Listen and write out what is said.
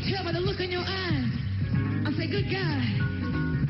tell by the look in your eyes. I say, good God.